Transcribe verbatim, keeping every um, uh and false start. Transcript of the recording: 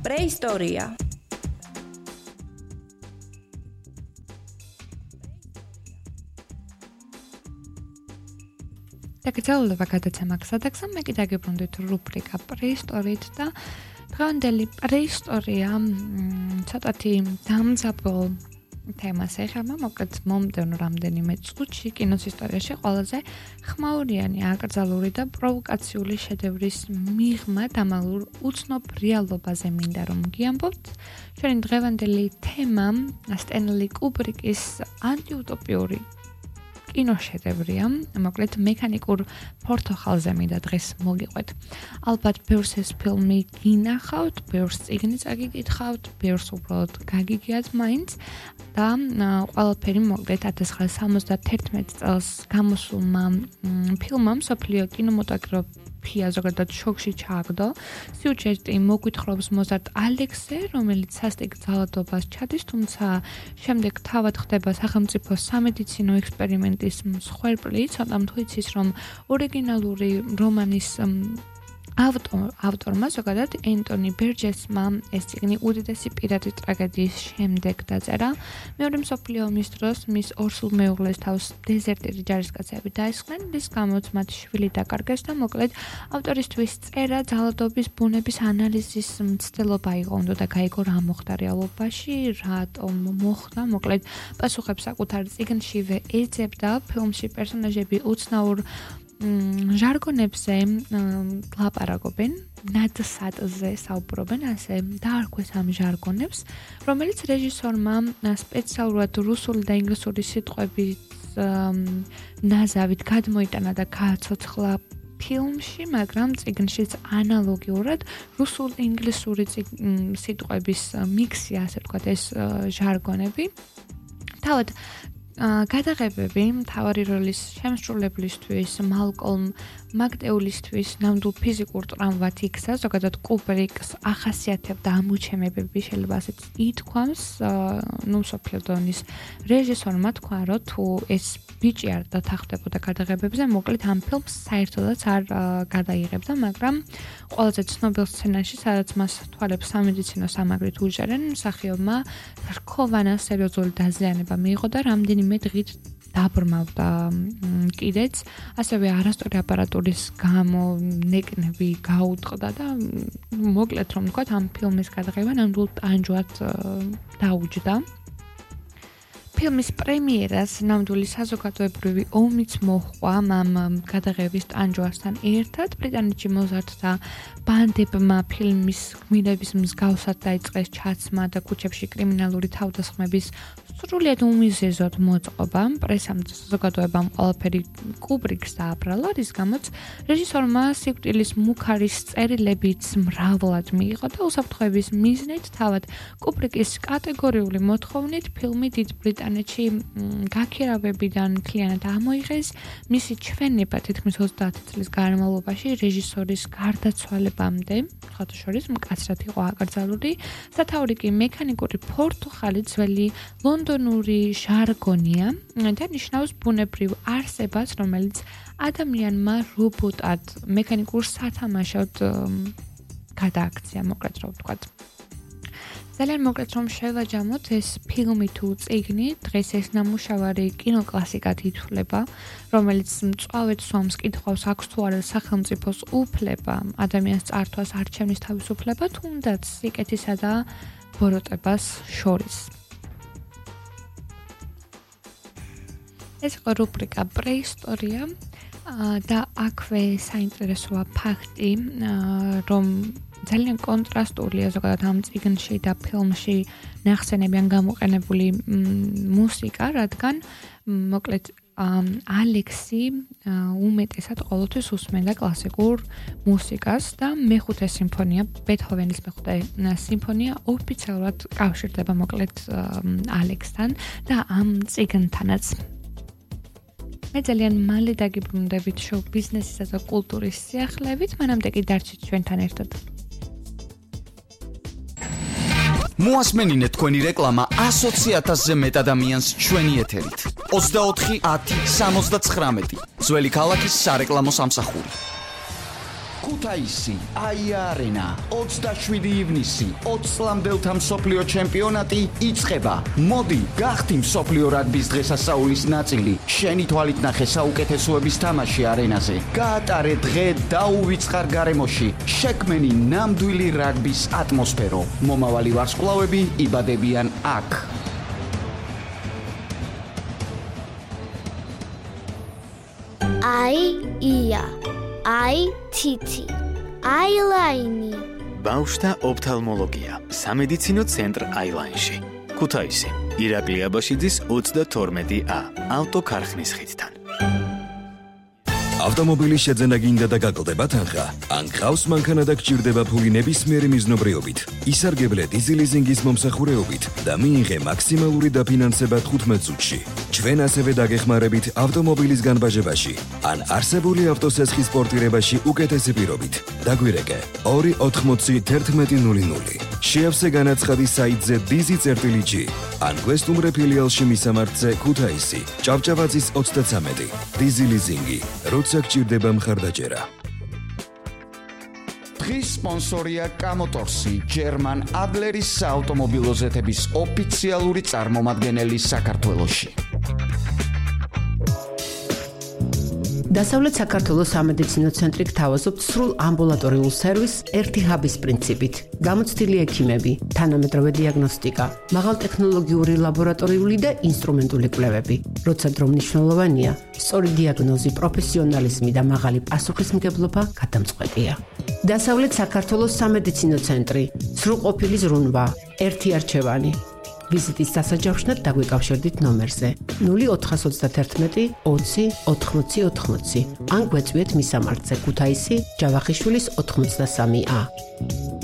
პრეისტორია. დაგრძელდება გადაცემა გზადაგზა, მე კიდე გიბრუნდით რუბრიკა პრეისტორიით და დღევანდელი პრეისტორია ცოტათი დამძაბულ თემას ეხება, მოკლედ მომდევნო რამდენიმე წუთში კინოს ისტორიაში ყველაზე ხმაურიანი, აკრძალული და პროვოკაციული შედევრის მიღმა დამალულ უცნობ რეალობაზე მინდა რომ გიამბობთ. ჩვენი დღევანდელი თემა სტენლი კუბრიკის ანტიუტოპიური კინოშედევრია, მოკლედ მექანიკურ პორტოხალზე მინდა დღეს მოგიყვეთ. ალბათ ბევრს ეს ფილმი გინახავთ, ბევრს წიგნი წაგიკითხავთ, ბევრს უბრალოდ გაგიგიათ მაინც და ყველაფერი მოკლედ ათას ცხრაასა სამოცდათერთმეტ წელს გამოსულმა ფილმმა მსოფლიო კინემატოგრაფია ზოგადად შოქში ჩააგდო. სიუჟეტი მოგვითხრობს მოზარდ ალექსე, რომელიც სასტიკ ძალადობას ჩადის, თუმცა შემდეგ თავად ხდება სახელმწიფო სამედიცინო ექსპერიმენტის მსხვერპლი, ცოტა თუ იცის რომ ორიგინალური რომანის ავტორ ავტორმა ზოგადად ენტონი ბერჯესმა ეს წიგნი უდიდესი პირადი ტრაგედიის შემდეგ დაწერა. მეორე მსოფლიო ომის დროს მის ორსულ მეუღლეს თავს დეზერტირი ჯარისკაცები დაესხნენ, რის გამოც მათ შვილი დაკარგეს და მოკლედ ავტორისთვის წერა ძალადობის ბუნების ანალიზის მცდელობა იყო, უნდა გაიგო რა მოხდა რეალობაში, რატომ მოხდა, მოკლედ პასუხებს საკუთარ წიგნშივე ეძებდა. ფილმში პერსონაჟები უცნაურ ჟარგონებზე ლაპარაკობენ, ნადსადზე საუბრობენ, ასე დაარქვეს ამ ჟარგონებს, რომელიც რეჟისორმა სპეციალურად რუსული და ინგლისური სიტყვების ნაზავით გადმოიტანა და გააცოცხლა ფილმში, მაგრამ წიგნშიც ანალოგიურად რუსულ-ინგლისური სიტყვების მიქსი, ასე ვთქვათ, ეს ჟარგონები. თავად გადაღებები მთავარი როლის შემსრულებლისთვის მალკოლმ მაგდეულისთვის ნამდვილ ფიზიკურ ტრამვად იქცა, ზოგადად კუბრიკს ახასიათებდა ამოჩემებები, შეიძლება ასეც ითქვამს, ნუ მსოფლიო დონის რეჟისორმა თქვა, რომ თუ ეს ბიჭი არ დათანხმდებოდა გადაღებებზე, მოკლედ ამ ფილმს საერთოდაც არ გადაიღებდა, მაგრამ ყველაზე ცნობილ სცენაში, სადაც მას თვალებს სამედიცინო სამაგრით უჭერენ, მსახიობმა რქოვანა სერიოზული დაზიანება მიიღო და რამდენიმე დღით დაბრმავდა კიდეც, ასევე არასწორი აპარატურის გამო ნეკნები გაუტყდა და მოკლედ რომ ვთქვათ, ამ ფილმის გადაღება ნამდვილ ტანჯვად დაუჯდა. ფილმის პრემიერას ნამდვილი საზოგადოებრივი ომიც მოჰყვა ამ გადაღების ტანჯვასთან ერთად. ბრიტანეთში მოზარდთა ბანდებმა ფილმის გმირების მსგავსად დაიწყეს ჩაცმა და ქუჩებში კრიმინალური თავდასხმების სრულიად უმიზეზოდ მოწყობა. პრესამ და საზოგადოებამ ყველაფერი კუბრიკს დააბრალა, რის გამოც რეჟისორმა სიკვდილის მუქარის წერილებიც მრავლად მიიღო და უსაფრთხოების მიზნით თავად კუბრიკის კატეგორიული მოთხოვნით ფილმი დიდ ბრიტანეთში გაქირავებიდან მთლიანად ამოიღეს. მისი ჩვენება თითქმის ოცდაათი წლის განმავლობაში რეჟისორის გარდაცვალებამდე, სხვათა შორის მკაცრად იყო აკრძალული. სათაური კი მექანიკური პორტოხალი ძველი ლონდონური ჟარგონია და ნიშნავს ბუნებრივ არსებას, რომელიც ადამიანმა რობოტად მექანიკურ სათამაშოდ გადააქცია, მოკლედ რომ ვთქვათ. ძალიან მოკლედ რომ შევაჯამოთ, ეს ფილმი თუ წიგნი დღეს ეს ნამუშევარი კინოკლასიკად ითვლება, რომელიც მწვავედ სვამს კითხვას, აქვს თუ არა სახელმწიფოს უფლება ადამიანს წართვას არჩევნის თავისუფლება, თუნდაც სიკეთისა და ბოროტებას შორის. ეს იყო რუბრიკა პრეისტორია და აქვე საინტერესოა ფაქტი, რომ ძალიან კონტრასტულია ზოგადად ამ წიგნში და ფილმში ნახსენები ან გამოყენებული მუსიკა, რადგან მოკლედ ალექსი უმეტესად ყოველთვის უსმენდა კლასიკურ მუსიკას და მეხუთე სიმფონია, ბეთჰოვენის მეხუთე სიმფონია ოფიციალურად კავშირდება მოკლედ ალექსთან და ამ წიგნთანაც. მე ძალიან მალე დაგიბრუნდებით შოუ ბიზნესისა და კულტურის სიახლეებით, მანამდე კი დარჩით ჩვენთან ერთად. მოასმენინეთ თქვენი რეკლამა ასოცი ათასზე მეტ ადამიანს ჩვენი ეთერით. ოცდაოთხი ათი სამოცდათხრამეტი ძველი ქალაქის სარეკლამო სამსახური. ხუთ ქუთაისი, აია არენა, ოცდაშვიდი ივნისი, ოცი წლამდელთა მსოფლიო ჩემპიონატი იწყება. მოდი, გახდი მსოფლიო რაგბის დღესასწაულის ნაწილი. შენი თვალით ნახე საუკეთესოების თამაში არენაზე. გაატარე დღე დაუვიწყარ გარემოში. შექმენი ნამდვილი რაგბის ატმოსფერო. მომავალი ვარსკვლავები იბადებიან აქ. აი ია, აი თითი, აი ლაინი. ბავშვთა ოფთალმოლოგია, სამედიცინო ცენტრ აილაინში. ქუთაისი, ირაკლი აბაშიძის ოცდათორმეტი ა, ავტოქარხნის ხიდთან. ავტომობილის შეძენა გინდა და გაკლდება თანხა? ან გყავს მანქანა და გჭირდება ფული ნებისმიერი მიზნობრიობით, ისარგებლე დიზელიზინგის მომსახურეობით და მიიღე მაქსიმალური დაფინანსება თხუთმეტ წუთში. ჩვენ ასევე დაგეხმარებით ავტომობილის განბაჟებაში ან არსებული ავტოსესხის პორტირებაში უკეთესი პირობით. დაგვირეკე ორი ოთხმოცი თერთმეტი ნული ნული. შეავსე განაცხადი საიტზე dizi.g ან გვესტუმრე ფილიალში მისამართზე ქუთაისი, ჭავჭავაძის ოცდათვრამეტი. დიზელიზინგი, როცა გჭირდება მხარდაჭერა. დღის სპონსორია კამოტორსი, ჯერმან ადლერის საავტომობილო ზეთების ოფიციალური წარმომადგენელი საქართველოში. დასავლეთ საქართველოს სამედიცინო ცენტრი გთავაზობთ სრულ ამბულატორიულ სერვისს ერთი ჰაბის პრინციპით. გამოცდილი ექიმები, თანამედროვე დიაგნოსტიკა, მაღალტექნოლოგიური ლაბორატორიული და ინსტრუმენტული კვლევები. როცა დრო მნიშვნელოვანია, სწორი დიაგნოზი, პროფესიონალიზმი და მაღალი პასუხისმგებლობა გადამწყვეტია. დასავლეთ საქართველოს სამედიცინო ცენტრი, სრულყოფილი ზრუნვა, ერთი არჩევანი. ვიზიტის დასაჯავშნად დაგვიკავშირდით ნომერზე ნული ოთხას ოცდათერთმეტი ოცი ოთხმოცი ოთხმოცი ან გვეწვიეთ მისამართზე ქუთაისი, ჯავახიშვილის ოთხმოცდასამი ა.